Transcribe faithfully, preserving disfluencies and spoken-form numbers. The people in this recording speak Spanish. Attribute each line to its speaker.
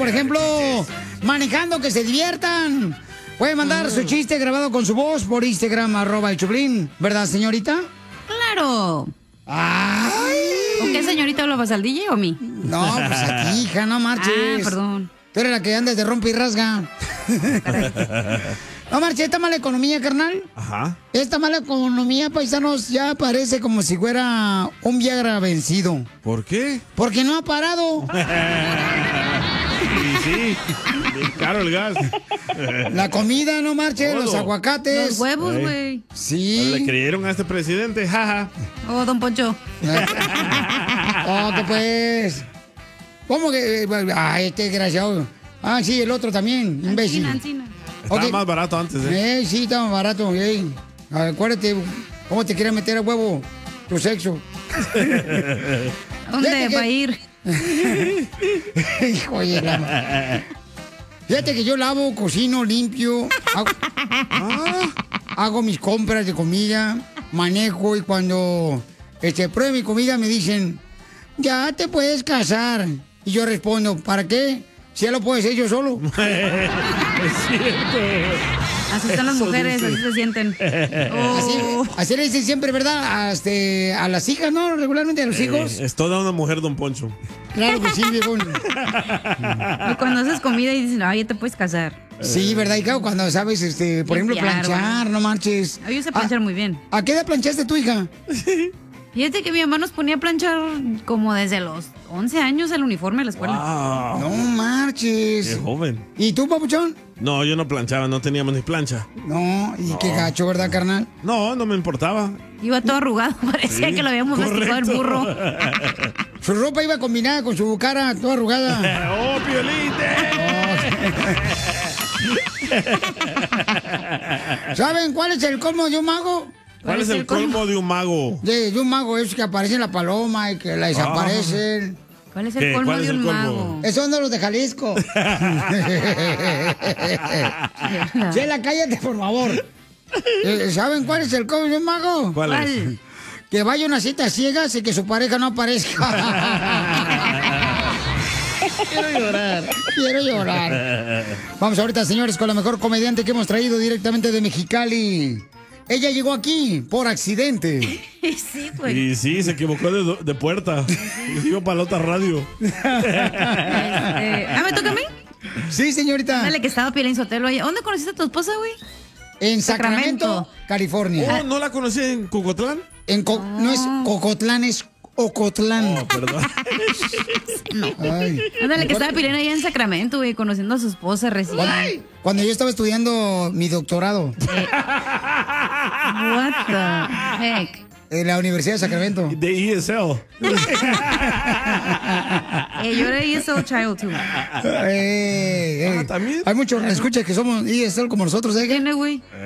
Speaker 1: por ejemplo, manejando, que se diviertan. Puede mandar su chiste grabado con su voz por Instagram, arroba el Choplin. ¿Verdad, señorita?
Speaker 2: ¡Claro!
Speaker 1: ¡Ay!
Speaker 2: ¿Con qué señorita hablabas, al D J o a mí?
Speaker 1: No, pues aquí, hija, no marches.
Speaker 2: Ah, perdón.
Speaker 1: Tú eres la que andas de rompe y rasga. No marches, esta mala economía, carnal.
Speaker 3: Ajá.
Speaker 1: Esta mala economía, paisanos, ya parece como si fuera un Viagra vencido.
Speaker 3: ¿Por qué?
Speaker 1: Porque no ha parado.
Speaker 3: Y sí, bien caro el gas.
Speaker 1: La comida, no marche,
Speaker 3: Todo.
Speaker 1: los aguacates.
Speaker 2: Los huevos,
Speaker 3: Ey.
Speaker 2: güey.
Speaker 1: Sí.
Speaker 3: ¿Le creyeron a este presidente? Jaja.
Speaker 2: Oh, don Poncho.
Speaker 1: Oh, que pues. ¿Cómo que? Ah, este desgraciado. Ah, sí, el otro también, imbécil.
Speaker 2: Ancina, ancina.
Speaker 3: Estaba
Speaker 1: Ok.
Speaker 3: más barato antes, ¿eh?
Speaker 1: Eh, sí, estaba barato. Ey. Acuérdate, ¿cómo te quieres meter a huevo tu sexo?
Speaker 2: ¿Dónde
Speaker 1: Fíjate que-
Speaker 2: va a ir?
Speaker 1: Hijo de la... Fíjate que yo lavo, cocino, limpio, hago, ah, hago mis compras de comida, manejo y cuando este, pruebe mi comida me dicen, ya te puedes casar. Y yo respondo, ¿para qué? Si ya lo puedo hacer yo solo.
Speaker 3: Es cierto.
Speaker 2: Así están las
Speaker 3: Eso
Speaker 2: mujeres,
Speaker 3: dice.
Speaker 2: así se sienten.
Speaker 1: Así,
Speaker 2: Oh.
Speaker 1: así le dicen siempre, ¿verdad? A, este, a las hijas, ¿no? Regularmente a los hijos.
Speaker 3: Eh, es toda una mujer, don Poncho.
Speaker 1: Claro que sí, viejo.
Speaker 2: O cuando haces comida y dicen, ay, ya te puedes casar.
Speaker 1: Sí, ¿verdad? Y claro, cuando sabes, este, por ejemplo,
Speaker 2: Limpiar,
Speaker 1: planchar,
Speaker 2: güey.
Speaker 1: no marches.
Speaker 2: Ay, yo sé planchar
Speaker 1: Ah,
Speaker 2: muy bien.
Speaker 1: ¿A qué edad planchaste tu hija?
Speaker 2: Fíjate que mi mamá nos ponía a planchar como desde los once años el uniforme de la escuela.
Speaker 3: Wow.
Speaker 1: No marches.
Speaker 3: Qué joven.
Speaker 1: ¿Y tú, papuchón?
Speaker 3: No, yo no planchaba, no teníamos ni plancha.
Speaker 1: No, y qué gacho, ¿verdad, carnal?
Speaker 3: No, no me importaba.
Speaker 2: Iba todo arrugado, parecía
Speaker 3: Sí,
Speaker 2: que lo habíamos masticado el
Speaker 3: correcto.
Speaker 2: burro.
Speaker 1: Su ropa iba combinada con su cara toda arrugada.
Speaker 3: ¡Oh, Piolín!
Speaker 1: ¿Saben cuál es el colmo de un mago?
Speaker 3: ¿Cuál es el colmo de un mago?
Speaker 1: De, de un mago es que aparece la paloma y que la desaparecen.
Speaker 2: ¿Cuál es el
Speaker 3: ¿Qué?
Speaker 2: colmo
Speaker 3: ¿Cuál es
Speaker 2: de
Speaker 3: el
Speaker 2: un
Speaker 3: colmo?
Speaker 2: mago?
Speaker 1: Esos son de los de Jalisco. Chela, cállate, por favor. Eh, ¿Saben cuál es el colmo de un mago?
Speaker 3: ¿Cuál es?
Speaker 2: ¿Cuál?
Speaker 1: Que vaya a una cita ciegas y que su pareja no aparezca.
Speaker 3: Quiero llorar.
Speaker 1: Quiero llorar. Vamos ahorita, señores, con la mejor comediante que hemos traído directamente de Mexicali. Ella llegó aquí por accidente.
Speaker 2: Sí, güey.
Speaker 3: Y sí, se equivocó de, do- de puerta. Y iba para la otra radio.
Speaker 2: Este, ah, ¿me toca a mí?
Speaker 1: Sí, señorita.
Speaker 2: Dale, que estaba Piolín Sotelo ahí. ¿Dónde conociste a tu esposa, güey?
Speaker 1: En Sacramento,
Speaker 2: Sacramento.
Speaker 1: California.
Speaker 3: Oh, ¿no la conocí en Cucotlán?
Speaker 1: En Co- No es Cocotlán, es Ocotlán.
Speaker 3: Oh, perdón.
Speaker 1: Ay.
Speaker 2: Ándale, que estaba Piolín ahí en Sacramento, güey, conociendo a su esposa recién.
Speaker 1: Ay. Cuando yo estaba estudiando mi doctorado
Speaker 2: What the heck?
Speaker 1: en la Universidad de Sacramento.
Speaker 3: De E S L.
Speaker 2: Eh, yo era E S L child, too.
Speaker 1: Eh, eh.
Speaker 3: Ah, ¿también?
Speaker 1: Hay muchos escuchas que somos E S L como nosotros, ¿eh?
Speaker 2: ¿Tiene, güey?